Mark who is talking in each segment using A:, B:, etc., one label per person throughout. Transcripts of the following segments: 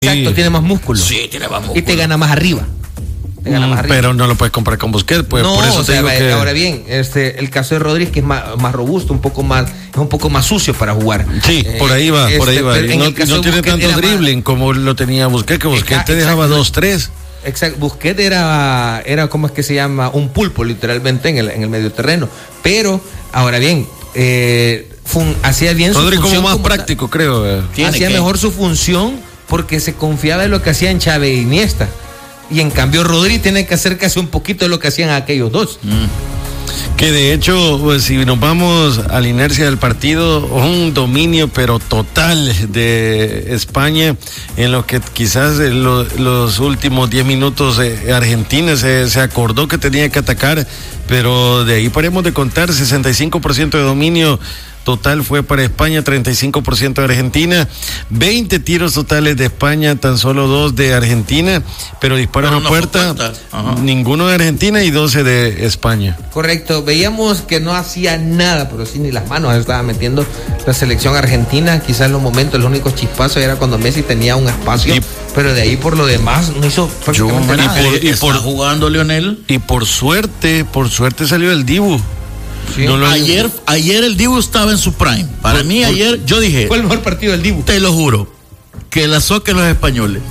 A: Exacto, tiene más músculo.
B: Sí, tiene más músculo.
A: Y te gana más arriba.
C: Pero no lo puedes comprar con Busquets, pues
A: no,
C: por eso te digo que...
A: Ahora bien, el caso de Rodri es que es más robusto, es un poco más sucio para jugar.
C: Sí, por ahí va. Y no tiene tanto dribbling como lo tenía Busquets, que Busquets te dejaba 2-3.
A: Exacto, Busquets era ¿cómo es que se llama? Un pulpo, literalmente, en el medio terreno. Pero, ahora bien, hacía bien
C: Rodri
A: su función.
C: como más práctico, creo.
A: Hacía mejor su función porque se confiaba en lo que hacían Xavi e Iniesta. Y en cambio Rodri tiene que hacer casi un poquito de lo que hacían aquellos dos.
C: Que de hecho, pues, si nos vamos a la inercia del partido, un dominio pero total de España, en lo que quizás los últimos 10 minutos Argentina se acordó que tenía que atacar, pero de ahí paremos de contar. 65% de dominio total fue para España, 35% de Argentina, 20 tiros totales de España, tan solo 2 de Argentina, pero disparos a puerta, ninguno de Argentina y 12 de España.
A: Correcto, veíamos que no hacía nada, pero sí ni las manos estaba metiendo la selección argentina. Quizás en los momentos el único chispazo era cuando Messi tenía un espacio, pero de ahí por lo demás no hizo prácticamente nada.
B: Y por jugando Lionel.
C: Y por suerte salió el Dibu.
B: Sí. Ayer el Dibu estaba en su prime. Para mí ayer, yo dije,
A: fue el mejor partido del Dibu.
B: Te lo juro, que la soquen los españoles.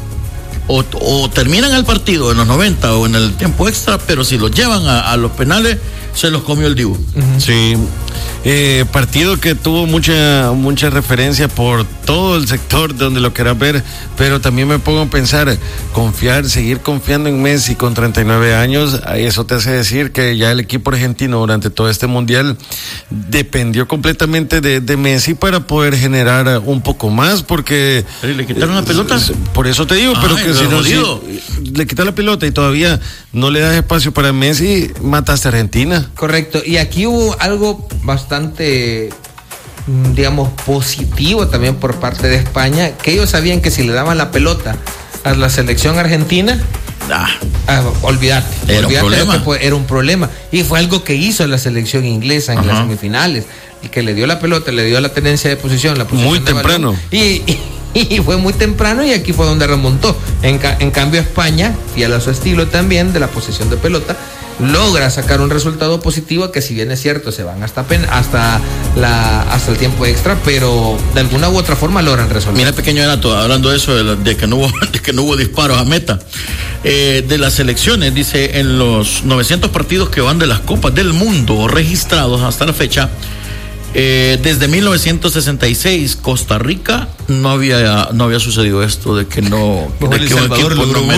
B: O terminan el partido en los 90 o en el tiempo extra, pero si los llevan a los penales, se los comió el Dibu.
C: Sí. Partido que tuvo mucha referencia por todo el sector donde lo quieras ver, pero también me pongo a pensar, seguir confiando en Messi con 39 años, eso te hace decir que ya el equipo argentino durante todo este mundial dependió completamente de Messi para poder generar un poco más, porque
B: le quitaron la pelota.
C: Por eso te digo, pero que si le quitas la pelota y todavía no le das espacio para Messi, mataste a Argentina.
A: Correcto, y aquí hubo algo bastante, digamos, positivo también por parte de España, que ellos sabían que si le daban la pelota a la selección argentina, olvídate, era un problema, y fue algo que hizo la selección inglesa en las semifinales, y que le dio la pelota, le dio la tenencia de posición,
C: muy temprano,
A: y fue muy temprano, y aquí fue donde remontó. En cambio España, fiel a su estilo también de la posesión de pelota, logra sacar un resultado positivo, que si bien es cierto se van hasta el tiempo extra, pero de alguna u otra forma logran resolver.
B: Mira, pequeño Renato, hablando de eso, de que no hubo disparos a meta de las selecciones, dice, en los 900 partidos que van de las Copas del Mundo registrados hasta la fecha, desde 1966 Costa Rica no había sucedido esto de que un equipo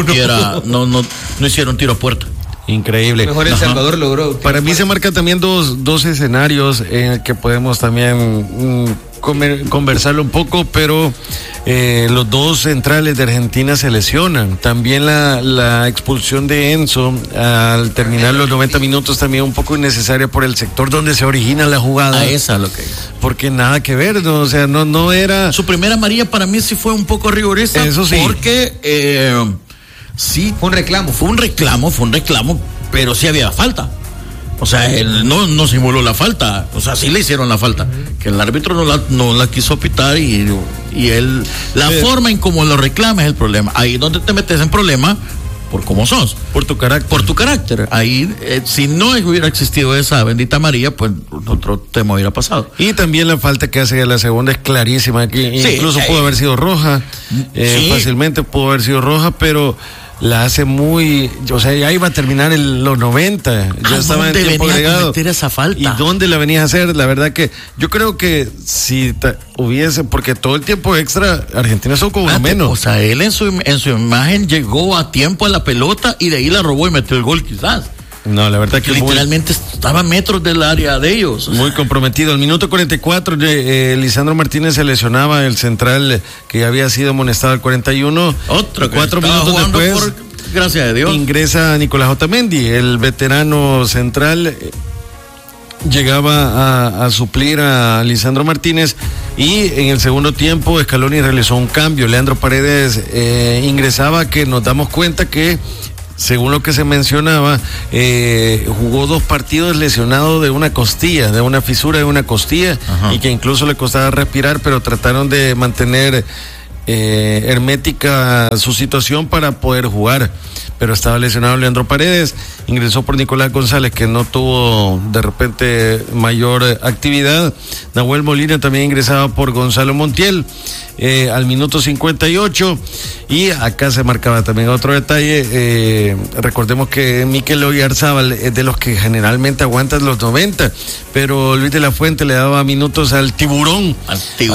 B: no hiciera un tiro a puerta.
C: Increíble.
A: Mejor El Salvador logró.
C: Para mí se marcan también dos escenarios en el que podemos también conversarlo un poco, pero los dos centrales de Argentina se lesionan. También la expulsión de Enzo al terminar los 90 minutos también un poco innecesaria por el sector donde se origina la jugada.
B: Esa es lo que es.
C: Porque nada que ver, ¿no? O sea, no era...
B: Su primera amarilla para mí sí fue un poco rigorista.
C: Eso sí.
B: Porque... sí,
A: fue un reclamo, pero sí había falta. O sea, él no simuló la falta. O sea, sí le hicieron la falta. Que el árbitro no la quiso pitar y él... La forma en cómo lo reclama es el problema. Ahí es donde te metes en problema por cómo sos.
C: Por tu carácter.
B: Ahí, si no hubiera existido esa bendita María, pues otro tema hubiera pasado.
C: Y también la falta que hace de la segunda es clarísima. Que incluso pudo haber sido roja. Fácilmente pudo haber sido roja, pero... la hace muy, o sea, ya iba a terminar los 90, ya estaba en tiempo agregado.
B: Esa falta?
C: ¿Y dónde la venías a hacer? La verdad que yo creo que si hubiese, porque todo el tiempo extra Argentina son como menos.
B: O sea, él en su imagen llegó a tiempo a la pelota y de ahí la robó y metió el gol quizás.
C: No, la verdad que
B: literalmente estaba a metros del área de ellos.
C: Muy comprometido. Al minuto 44, Lisandro Martínez se lesionaba, el central que había sido amonestado al 41. 4 minutos después,
B: gracias a Dios,
C: ingresa Nicolás Otamendi, el veterano central. Llegaba a suplir a Lisandro Martínez, y en el segundo tiempo Scaloni realizó un cambio. Leandro Paredes ingresaba, que nos damos cuenta que, según lo que se mencionaba, jugó 2 partidos lesionado de una costilla, de una fisura de una costilla, y que incluso le costaba respirar, pero trataron de mantener hermética su situación para poder jugar, pero estaba lesionado Leandro Paredes, ingresó por Nicolás González, que no tuvo de repente mayor actividad. Nahuel Molina también ingresaba por Gonzalo Montiel al minuto 58, y acá se marcaba también otro detalle. Recordemos que Mikel Oyarzábal es de los que generalmente aguantan los 90, pero Luis de la Fuente le daba minutos al Tiburón, al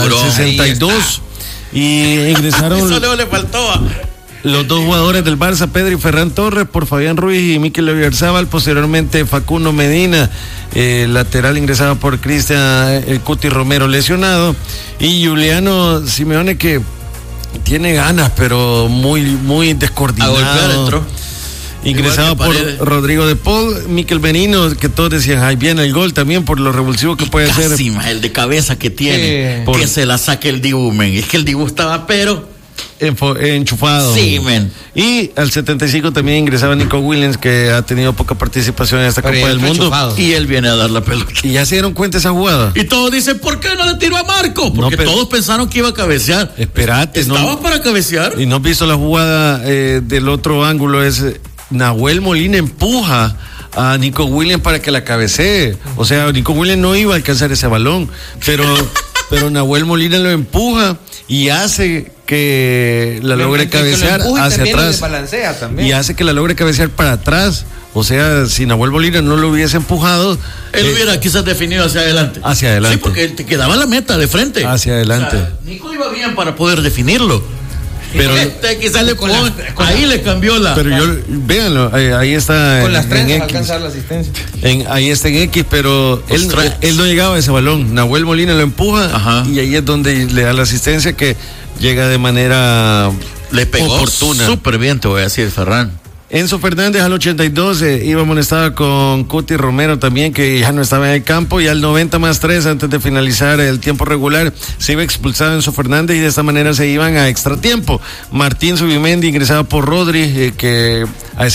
C: 62. Y ingresaron.
B: Eso luego le faltó.
C: Los dos jugadores del Barça, Pedro y Ferran Torres, por Fabián Ruiz y Mikel Oyarzábal. Posteriormente Facundo Medina, lateral, ingresaba por Cristian Cuti Romero, lesionado. Y Juliano Simeone, que tiene ganas, pero muy descoordinado.
B: A golpear entró.
C: Ingresado por Rodrigo de Paul, Mikel Benino, que todos decían, ahí viene el gol también por lo revulsivo que puede ser.
B: El de cabeza que tiene, que se la saque el Dibu, men. Es que el Dibu estaba, pero
C: enchufado.
B: Sí, men.
C: Y al 75 también ingresaba Nico Williams, que ha tenido poca participación en esta Copa del Mundo.
B: Enchufado. Y él viene a dar la pelota.
C: Y ya se dieron cuenta esa jugada.
B: Y todos dicen, ¿por qué no le tiró a Marco? Porque todos pensaron que iba a cabecear.
C: Espérate,
B: ¿Estaba para cabecear?
C: Y no has visto la jugada del otro ángulo, es Nahuel Molina empuja a Nico Williams para que la cabecee. O sea, Nico Williams no iba a alcanzar ese balón, pero Nahuel Molina lo empuja y hace que la logre cabecear hacia atrás. Y hace que la logre cabecear para atrás. O sea, si Nahuel Molina no lo hubiese empujado,
B: él hubiera quizás definido hacia adelante.
C: Hacia adelante.
B: Sí, porque te quedaba la meta de frente.
C: Hacia adelante.
B: O sea, Nico iba bien para poder definirlo. Pero quizás ahí le cambió la.
C: Pero véanlo, ahí está.
A: Con las trenzas alcanzar la asistencia.
C: Ahí está en X, pero él no llegaba a ese balón. Nahuel Molina lo empuja. Ajá. Y ahí es donde le da la asistencia, que llega de manera
B: le pegó oportuna. Súper bien, te voy a decir, Ferran.
C: Enzo Fernández al 82 iba amonestado con Cuti Romero también, que ya no estaba en el campo, y al 90+3, antes de finalizar el tiempo regular, se iba expulsado Enzo Fernández, y de esta manera se iban a extratiempo. Martín Zubimendi ingresaba por Rodri, que a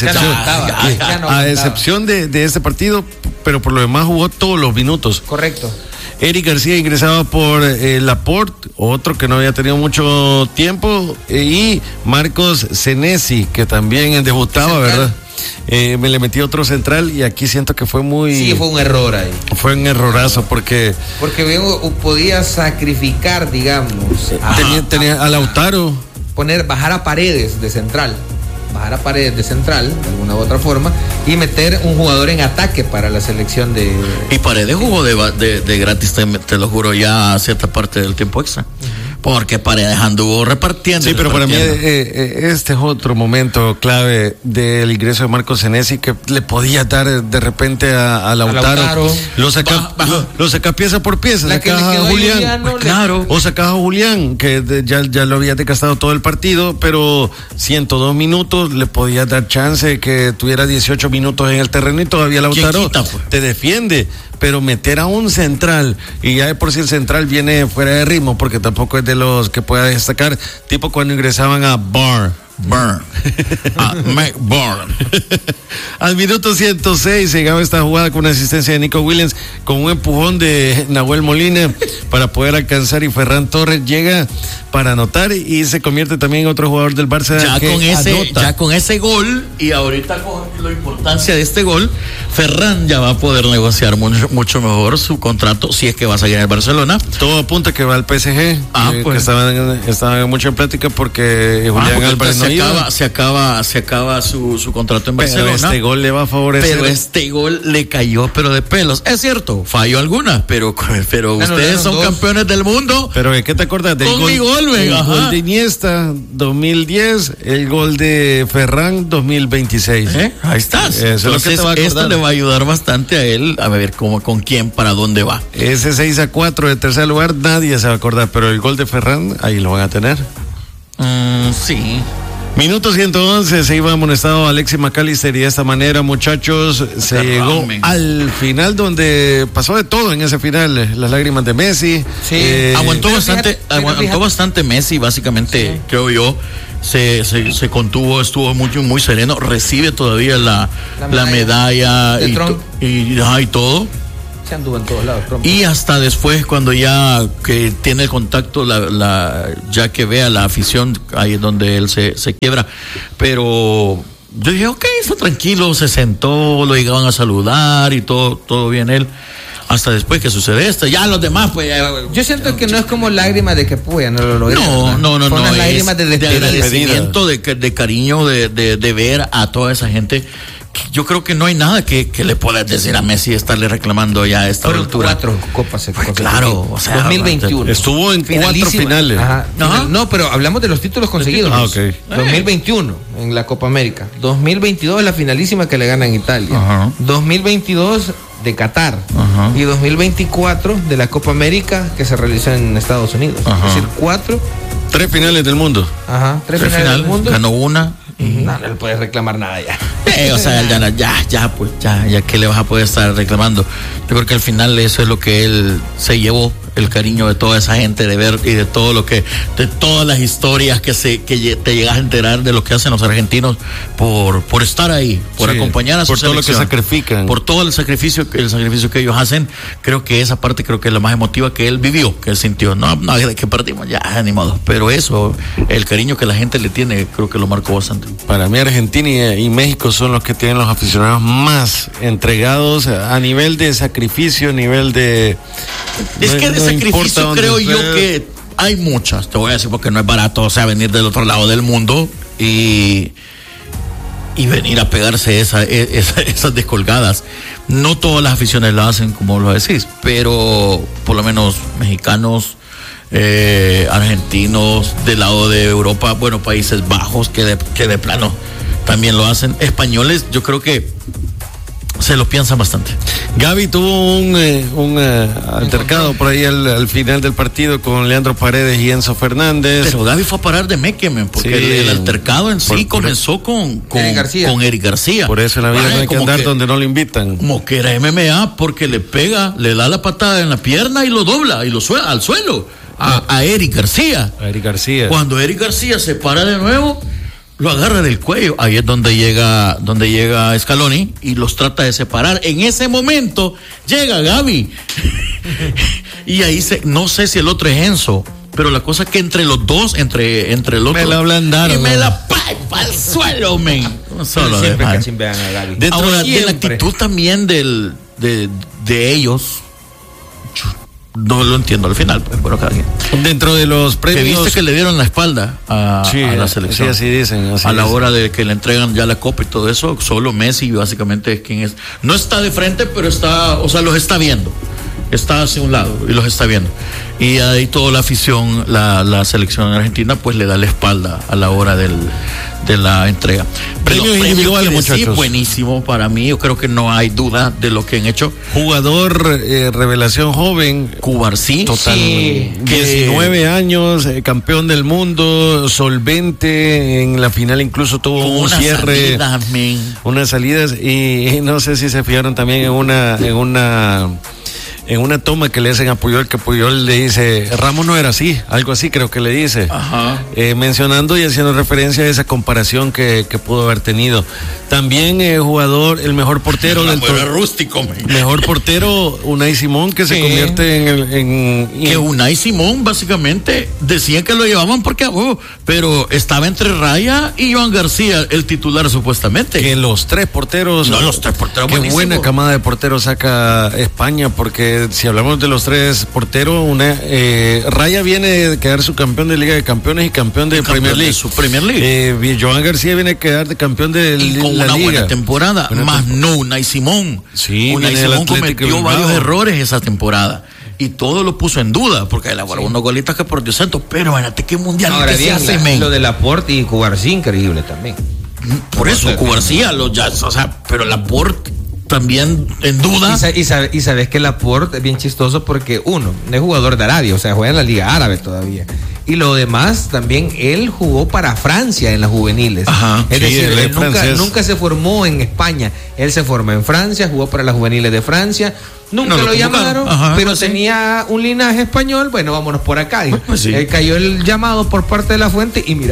C: excepción de este partido, pero por lo demás jugó todos los minutos.
A: Correcto.
C: Eric García ingresaba por Laporte, otro que no había tenido mucho tiempo, y Marcos Senesi, que también debutaba, ¿verdad? Me le metí otro central, y aquí siento que fue muy...
A: Sí, fue un error ahí.
C: Fue un errorazo, porque
A: podía sacrificar, digamos.
C: Tenía a Lautaro.
A: Bajar a Paredes de central, de alguna u otra forma, y meter un jugador en ataque para la selección de...
B: Y Paredes jugó de gratis, te lo juro, ya a cierta parte del tiempo extra. Porque Paredes anduvo repartiendo.
C: Sí, pero para mí este es otro momento clave del ingreso de Marcos Senesi, que le podía dar de repente a Lautaro. Lo saca pieza por pieza. Sacaba a Julián. Claro. O sacaba a Julián, que ya lo había desgastado todo el partido, pero 102 minutos le podía dar chance que tuviera 18 minutos en el terreno, y todavía Lautaro te defiende. Pero meter a un central, y ya de por sí el central viene fuera de ritmo, porque tampoco es de los que pueda destacar, tipo cuando ingresaban a Burn. Al minuto 106 llegaba esta jugada con una asistencia de Nico Williams, con un empujón de Nahuel Molina para poder alcanzar, y Ferran Torres llega para anotar, y se convierte también en otro jugador del Barça
B: ya con ese gol, y ahorita con la importancia de este gol, Ferran ya va a poder negociar mucho mejor su contrato, si es que va a seguir en el Barcelona.
C: Todo apunta que va al PSG, que estaban mucho en plática, porque Julián Álvarez
B: se acaba su contrato en Barcelona.
C: Pero este gol le va a favorecer.
B: Pero este gol le cayó, pero de pelos. Es cierto, falló alguna, pero ustedes son campeones del mundo.
C: Pero ¿qué te acuerdas del gol? El gol de Iniesta 2010, el gol de Ferran 2026.
B: Ahí estás. Entonces, esto le va a ayudar bastante a él, a ver con quién, para dónde va.
C: Ese 6-4 de tercer lugar nadie se va a acordar, pero el gol de Ferran ahí lo van a tener.
B: Sí.
C: Minuto 111, se iba amonestado Alexis McAllister, y de esta manera, muchachos, se llegó al final, donde pasó de todo en ese final. Las lágrimas de Messi.
B: Sí. Aguantó bastante Messi, básicamente, sí. Creo yo. Se contuvo, estuvo muy sereno. Recibe todavía la medalla y todo.
A: Se anduvo en todos lados. Trump.
B: Y hasta después, cuando ya que tiene el contacto, ya que vea la afición, ahí es donde él se quiebra. Pero yo dije, ok, está tranquilo, se sentó, lo llegaban a saludar y todo bien él. Hasta después que sucede esto, ya los demás, pues ya.
A: Yo siento que no es como lágrimas de que ya no lo lograron.
B: No.
A: Son las lágrimas de
B: agradecimiento, de cariño, de ver a toda esa gente. Yo creo que no hay nada que le puedas decir a Messi estarle reclamando ya a esta altura.
A: 4 copas.
B: Claro, o sea,
A: 2021.
C: Estuvo en 4 finales.
A: Ajá. No, pero hablamos de los títulos conseguidos. 2021 en la Copa América. 2022 la finalísima que le gana en Italia.
B: Ajá.
A: 2022 de Qatar. Ajá. Y 2024 de la Copa América que se realizó en Estados Unidos.
B: Ajá.
A: Es decir,
C: 3 finales del mundo.
A: Ajá, 3 finales del mundo.
B: Ganó una.
A: No le puedes reclamar nada ya.
B: O sea, ya que le vas a poder estar reclamando. Yo creo que al final eso es lo que él se llevó, el cariño de toda esa gente, de ver y de todo lo que, de todas las historias que te llegas a enterar de lo que hacen los argentinos por estar ahí, por acompañar a su selección,
C: por todo lo que sacrifican,
B: por todo el sacrificio que ellos hacen. Creo que esa parte es la más emotiva que él vivió, que él sintió. No, de que perdimos, ya, ni modo. Pero eso, el cariño que la gente le tiene, creo que lo marcó bastante.
C: Para mí Argentina y México son los que tienen los aficionados más entregados a nivel de sacrificio, a nivel de...
B: Es que de sacrificio creo yo que hay muchas, te voy a decir, porque no es barato, o sea, venir del otro lado del mundo y venir a pegarse esas descolgadas. No todas las aficiones lo hacen, como lo decís, pero por lo menos mexicanos, argentinos, del lado de Europa, bueno, Países Bajos, que de plano también lo hacen. Españoles, yo creo que se lo piensan bastante.
C: Gaby tuvo un altercado por ahí al final del partido con Leandro Paredes y Enzo Fernández.
B: Pero Gaby fue a parar de Mequemen, porque sí, el altercado en sí comenzó con Eric García.
C: Por eso en la vida no hay que andar donde no le invitan.
B: Como que era MMA, porque le pega, le da la patada en la pierna y lo dobla y lo suelta al suelo a Eric García. Cuando Eric García se para de nuevo, lo agarra del cuello. Ahí es donde llega Scaloni y los trata de separar. En ese momento llega Gaby. Y ahí no sé si el otro es Enzo, pero la cosa es que entre los dos, entre el otro,
C: me la ablandaron.
B: Y me la para el suelo, men.
A: Solo siempre cachimbean a Gaby.
B: Dentro de la actitud también de ellos. No lo entiendo al final, pues, bueno, cada quien.
C: Dentro de los premios.
B: Que viste que le dieron la espalda a la selección.
C: Sí, así dicen.
B: A la hora de que le entregan ya la copa y todo eso, solo Messi básicamente es quien es. No está de frente, pero está, o sea, los está viendo. Está hacia un lado y los está viendo. Y ahí toda la afición, la selección argentina, pues le da la espalda a la hora de la entrega.
C: Premios individuales, muchachos.
B: Sí, buenísimo para mí. Yo creo que no hay duda de lo que han hecho.
C: Jugador revelación joven.
B: Cubarsí.
C: Total. Sí, 19 años, campeón del mundo, solvente. En la final incluso tuvo un cierre. Unas salidas. Y no sé si se fijaron también en una toma que le hacen a Puyol, que Puyol le dice, Ramos no era así, algo así creo que le dice. Ajá. Mencionando y haciendo referencia a esa comparación que pudo haber tenido. También jugador, el mejor portero del
B: rústico.
C: Mejor portero, Unai Simón, que se convierte
B: que Unai Simón básicamente decían que lo llevaban porque pero estaba entre Raya y Joan García, el titular supuestamente.
C: Que los tres porteros. Qué buenísimo. Buena camada de porteros saca España, porque si hablamos de los tres porteros, Raya viene de quedar su campeón de Liga de Campeones y campeón de Premier League.
B: Su Premier League.
C: Joan García viene a quedar de campeón de
B: la Liga. Buena temporada, más no Unai Simón.
C: Sí,
B: Unai Simón cometió varios errores esa temporada. Y todo lo puso en duda, porque elaboró unos golitas que por Dios santo, pero fíjate qué mundial se hace, men.
A: Lo de Laporte y Cubarsí, increíble también.
B: Por eso, Cubarsí, pero Laporte también en duda.
A: Y sabes que Laporte es bien chistoso porque uno, es jugador de Arabia, o sea, juega en la Liga Árabe todavía. Y lo demás, también él jugó para Francia en las juveniles.
B: Ajá,
A: es decir, él nunca se formó en España. Él se formó en Francia, jugó para las juveniles de Francia. Nunca lo llamaron, pero tenía un linaje español. Bueno, vámonos por acá. Pues sí. Cayó el llamado por parte de la fuente y mira.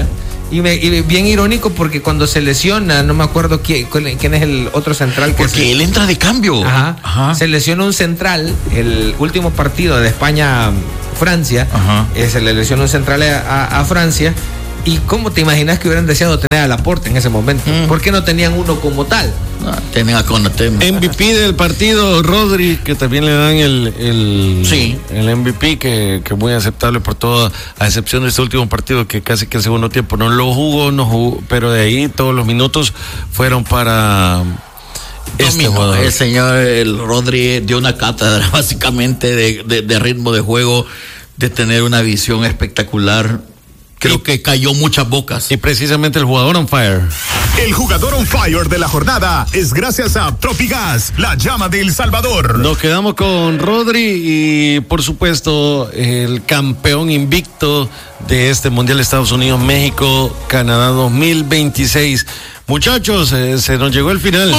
A: Y bien irónico porque cuando se lesiona, no me acuerdo quién es el otro central que
B: porque él entra de cambio.
A: Ajá. Se lesiona un central, el último partido de España-Francia, se le lesionó un central a Francia. ¿Y cómo te imaginas que hubieran deseado tener a Laporte en ese momento? ¿Por qué no tenían uno como tal?
B: No, tienen a Konaté.
C: MVP del partido, Rodri, que también le dan el MVP, que muy aceptable por todo, a excepción de este último partido, que casi que el segundo tiempo no jugó, pero de ahí todos los minutos fueron para jugador.
B: El señor Rodri dio una cátedra básicamente de ritmo de juego, de tener una visión espectacular. Creo que cayó muchas bocas.
C: Y precisamente el jugador on fire.
D: El jugador on fire de la jornada es gracias a Tropigas, la llama de El Salvador.
C: Nos quedamos con Rodri y, por supuesto, el campeón invicto de este Mundial de Estados Unidos, México, Canadá 2026. Muchachos, se nos llegó el final.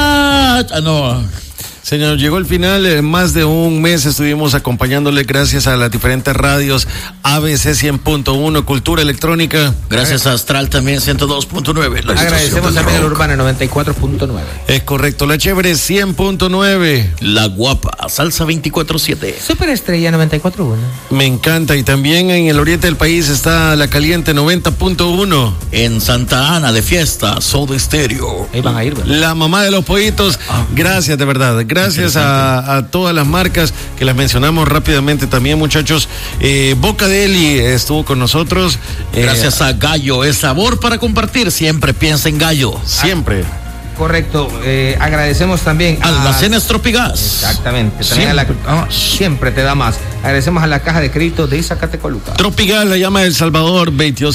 C: Se nos llegó el final, más de un mes estuvimos acompañándole gracias a las diferentes radios, ABC 100.1, Cultura Electrónica.
B: Gracias a Astral también 102.9.
A: Agradecemos también a la Urbana 94.9.
C: Es correcto, la Chévere 100.9.
B: La Guapa, Salsa 24/7.
A: Superestrella 94.1.
C: Me encanta, y también en el oriente del país está La Caliente 90.1.
B: En Santa Ana de fiesta, Soda Stereo.
A: Ahí van a ir, ¿verdad?
C: La mamá de los pollitos, gracias de verdad. Gracias a todas las marcas que las mencionamos rápidamente también, muchachos. Boca Deli estuvo con nosotros.
B: Gracias a Gallo, es sabor para compartir. Siempre piensa en Gallo.
C: Siempre.
A: Correcto. Agradecemos también
B: Almacenes Tropigas.
A: Exactamente. También siempre te da más. Agradecemos a la caja de crédito de Zacatecoluca.
C: Tropigas, la llama de El Salvador,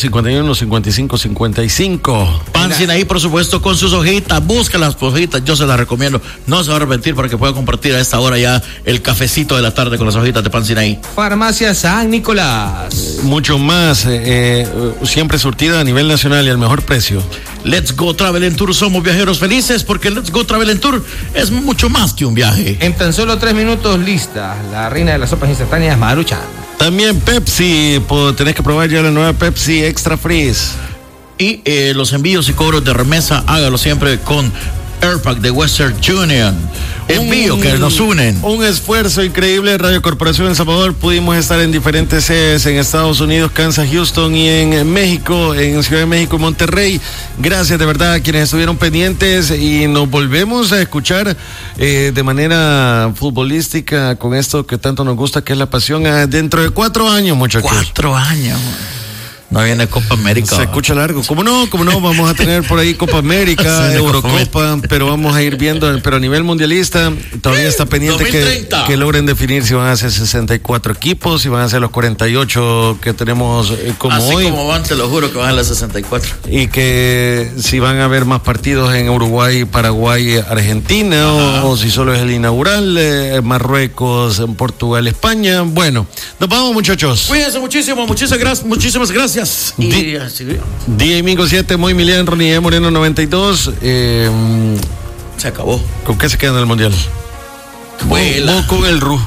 C: 2251-5555.
B: Pan Sinaí, por supuesto, con sus hojitas. Busca las hojitas, yo se las recomiendo. No se va a arrepentir para que pueda compartir a esta hora ya el cafecito de la tarde con las hojitas de Pan Sinaí.
A: Farmacia San Nicolás.
C: Mucho más, siempre surtida a nivel nacional y al mejor precio.
B: Let's Go Travel and Tour, somos viajeros felices porque Let's Go Travel and Tour es mucho más que un viaje.
A: En tan solo 3 minutos lista, la reina de las sopas instantáneas, Maruchan.
C: También Pepsi, tenés que probar ya la nueva Pepsi Extra Freeze.
B: Y los envíos y cobros de remesa, hágalo siempre con Airpack de Western Union. Envío que nos unen.
C: Un esfuerzo increíble de Radio Corporación El Salvador. Pudimos estar en diferentes sedes en Estados Unidos, Kansas, Houston, y en México, en Ciudad de México y Monterrey. Gracias de verdad a quienes estuvieron pendientes, y nos volvemos a escuchar de manera futbolística con esto que tanto nos gusta, que es la pasión, dentro de 4 años, muchachos.
B: 4 años. No viene Copa América.
C: Se escucha largo. ¿Cómo no? Vamos a tener por ahí Copa América, Eurocopa, pero vamos a ir viendo. Pero a nivel mundialista, todavía está pendiente que logren definir si van a ser 64 equipos, si van a ser los 48 que tenemos como
B: así
C: hoy.
B: Así como van, te lo juro que van a las 64.
C: Y que si van a haber más partidos en Uruguay, Paraguay, Argentina, o si solo es el inaugural, Marruecos, Portugal, España. Bueno, nos vamos, muchachos.
B: Cuídense muchísimo, muchísimas gracias.
C: DJ Mingo 7, Moy Milian, Ronnie Moreno 92.
B: Se acabó.
C: ¿Con qué se queda en el mundial?
B: ¿O
C: con el RU?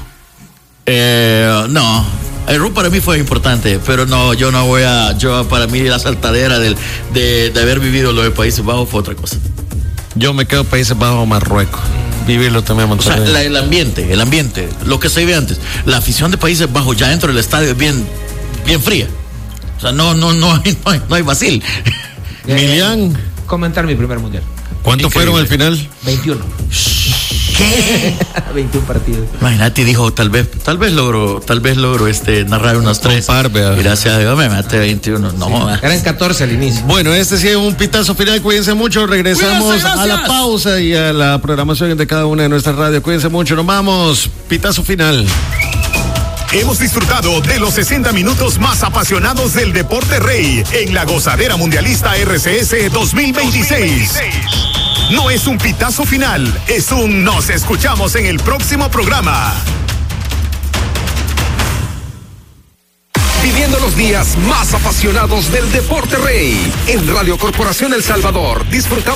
B: No. El RU para mí fue importante, pero no, yo no voy a. Para mí la saltadera de haber vivido lo de Países Bajos fue otra cosa.
C: Yo me quedo Países Bajos, Marruecos. Vivirlo también.
B: O sea, el ambiente, lo que se vive antes. La afición de Países Bajos ya dentro del estadio es bien fría. O sea, no hay vacil.
C: Milian.
A: Comentar mi primer mundial.
C: ¿Cuántos fueron al final?
A: 21.
B: ¿Qué?
A: 21 partidos.
B: Imagínate, dijo, tal vez logro narrar unos 3. Gracias a Dios me mate 21. No,
A: sí, eran 14 al inicio.
C: Bueno, este sí es un pitazo final. Cuídense mucho. Regresamos a la pausa y a la programación de cada una de nuestras radios. Cuídense mucho. Nos vamos. Pitazo final.
D: Hemos disfrutado de los 60 minutos más apasionados del deporte rey en la gozadera mundialista RCS 2026. No es un pitazo final, es un nos escuchamos en el próximo programa. Viviendo los días más apasionados del deporte rey en Radio Corporación El Salvador. Disfrutamos